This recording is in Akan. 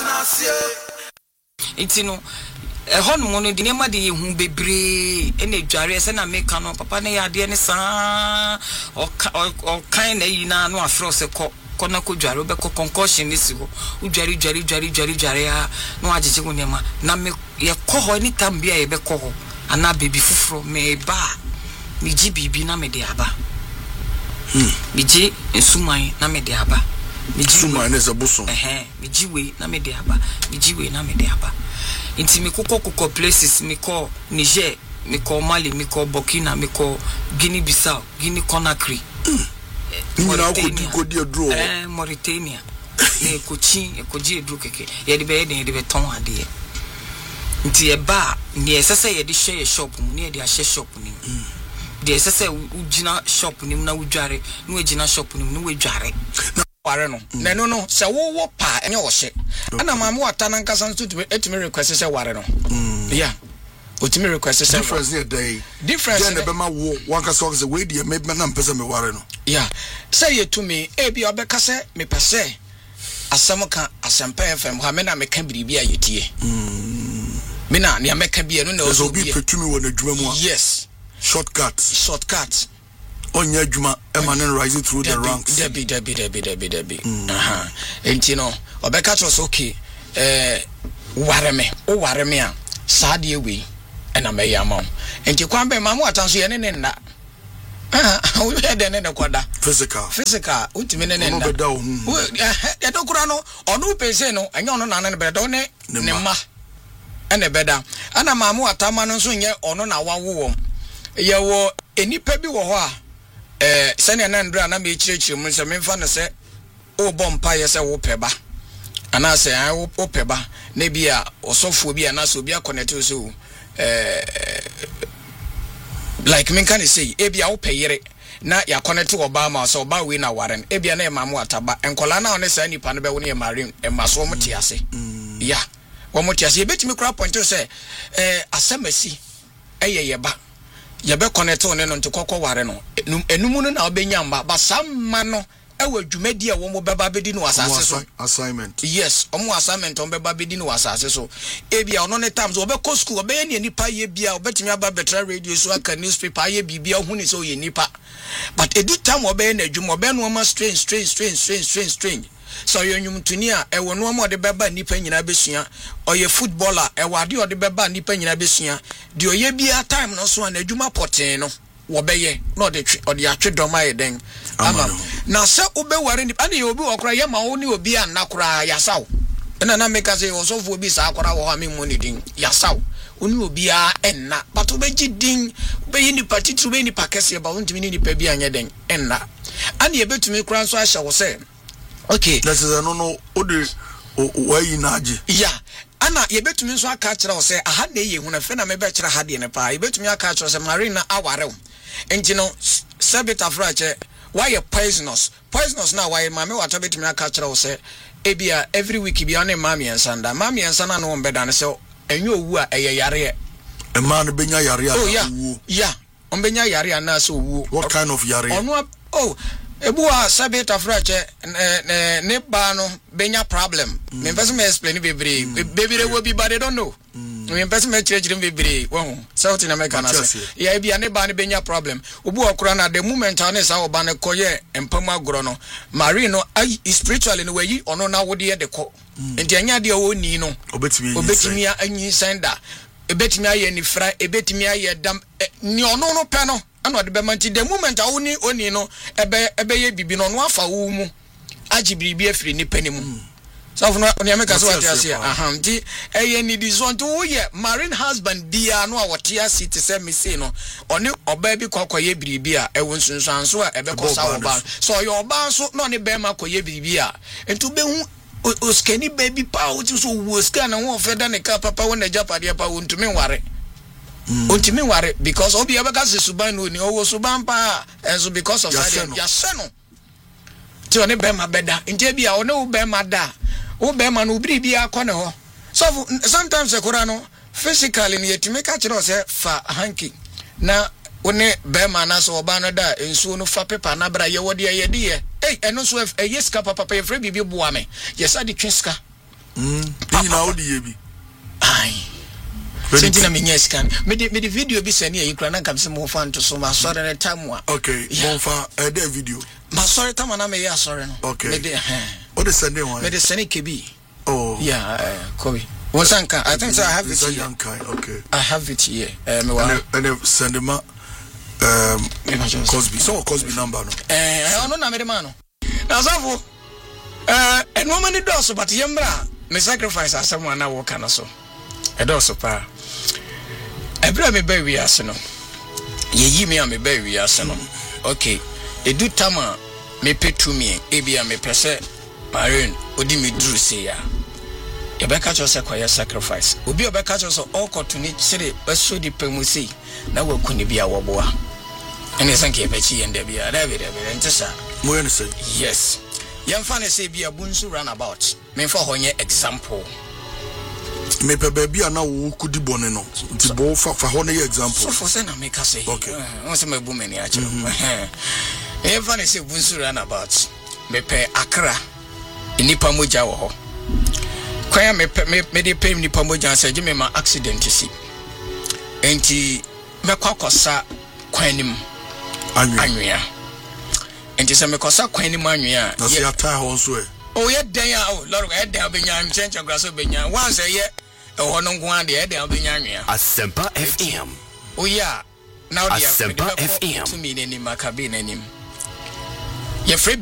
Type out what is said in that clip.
Itino hon mono di nema de hu bebre ene dware se na meka no papa ne ya de ne sa o kan na yina no afro se kona ko dware obekọ concussion ni si ho udware a no agege go nema na me ye kọ ho ni tambia ye bekọ ho ana baby fufuro me ba mi ji bibi na me de aba mi ji ensuman na me de aba mi ji ensuman ne zabuso mi ji we na me de aba inti mi kokoko places mi ko Niger mi ko Mali mi ko Burkina mi ko Guinea Bissau Guinea Conakry Mauritania e koji edru keke ye de be ton ade nti e ba ni esese ye de share shop mu ni e de a share shop ni de esese ugina shop ni na udware no ugina shop ni no wedware ware no na no se wo pa enye wo hye ana maame wata na nkasa nso etimi request se ware no yeah otimi request se difference here day difference then be ma wo one kasa say we dey me na mpese me ware no yeah say ye to me e bi obeka se me pese asem ka asempa FM ha me na me ka biribi ayetie me na ne ameka bi no na so bi petumi wo na dwuma mu yes shortcut onye adwuma emanen rising through the ranks debi enti no obeka tro so okay ware me a saade we na me yama enti kwan be mamu atanso ye ne nna we had ne kwada physical ultimate ne nna ya dokura no onu pese no enye onu na ne bedo ne ma ene beda ana mamu atama no so nye onu na wawo ye wo enipa bi wo ho a sene na ndra na me chirechire mu se memfa no se o bompa ye se wo peba ana se wo peba na bia osofo bi ana so bia connect so like men can say e bia wo peyere na ya connect oba ma so oba we na waren e bia na emamu ataba enkola na one sa nipa no be wo ne marine emaso mo tiase ya wo mo tiase e betimi kura point se asemasi eyeba ye be connect on no ntekokọ ware no enumu no na obenya mba basamma no ewa dwumadi a wo mo beba bedi no asase so assignment yes omo assignment on beba bedi no asase so e bia ono ne times wo be ko school obe ye nipa ye bia obetimi aba betra radio so aka newspaper ye bibia hu ni so ye nipa but edu time obe na adwum obe no ma strange so yo nyumtuni a ewo no mo de beba nipa nyina besua oye footballer ewo ade ode beba nipa nyina besua de oye bia time no so na adwuma poten no wo beye no de atwe doma ye den ama na se ube ware ni ane obi okra ye ma wo ni obi an kra yasaw na meka say osofo obi sa akra wo ha me mo ni din yasaw oni obi a enna pato be gidin be yi ni patitru be ni pakese ba wontimi ni pa bi anye den enna ane ye betumi kra so ahye wo say okay that is no odi why na age yeah ana ye betumi so aka kira wo say aha na ye hu na fe na me be kira ha de ne pa ye betumi aka kira say marina aware enti no sabita frache why poisonous na why mame wata betumi aka kira wo say ebia every week bia na mami ensanda no ombeda ne say enyo owu a eye yare e man benya yare a owu yeah ombenya yare na so owu what kind of yare ono Ebua sabeta frache ne ba no benya problem. Me person me explain bebre. Bebre will be but they don't know. Me person me church bebre. Wo South in America na say. Ya bia ne ba ne benya problem. Obu okura na the moment ane sa oba ne koye empama gro no. Marine no spiritually no we ono na wo de ko. Enti anya de wo ni no. Obetimi anyi sender. Ebetimi aye ni fra, ebetimi aye dam ni ono no pe no. Ano de bemanti the moment a woni oni no ebe ye bibi no no afa wo mu agi biribi afiri ni panimu so for no oni make so what ase nti eye ni di so nti wo ye marine husband bia no a wote ase te se me say no oni oba bi kwakoye biribi a ewo nsunsuanso a ebe kosa wo ba so ye oba so no ne be ma koye biribi a nti be hu oskeni baby pa wo so wo skana wo feda ne ka papa wo na japade pa wo ntumi ware Untimi ware because obi abaka se suban no ni owo suban pa enso because of that ya se no ti oni be ma beda nje bia oni wo be ma da wo be ma no biri bia akọ ne ho so sometimes ekora no physically ni yetimi ka kire se fa hanky na oni be ma na so oba no da enso no fa paper na bra ye wode ye de ye eno so yeska papa ye fra bibi boa me yesa de twiska Now the yebi. Aye. Sentina minya scan. Me the video bi sani e kura na kam se mo fan to so ma sore na time wa. Okay, mo fa the video. Ma sore time na me ya sore no. Okay. Me the What is Sunday one? Me the sani kebi. Oh. Yeah, Kobe. Wonsanka, I think so I have it here. Young kind, okay. I have it here. And send him Cosby. So Cosby number no. I don't know me the man. Now so and woman the does but yembra me sacrifice as someone na work na so. E do so pa. Ebra me ba wi ase no. Ye yi me am me ba wi ase no. Okay. E do tama me petumi e bia me pese Marion odi me duru se ya. E be catch us kwaya sacrifice. Obi obe catch us all kotuni chire beso di pemusi na wakuni bia woboa. Ene sanke e be chi yende bia da be ntesa. Mo yen say. Yes. Yamfa ne say bia bunsu runabout. Me for honye example. Me pe baby na wo kudi bone no. Nti bo fa ho na example. So for say na make say. Okay. Won say me bu me ni a chiro. Yamfa ne say bunsu runabout. Me pe Accra. Inipa moja wo ho. Kwaya me de pay nipa moja say me ma accident si. Enti me kwakosa kwanim anwea. Enti se me kosa kwanim anwea. Na se atai ho so e. Oh ye den ya oh lord e den obenya nchenche graso obenya. Once ye e ho no nko ade e den obenya anwea. Asempa FM. Oh yeah. Now the Asempa FM. To me nani makabe nanim. Ye free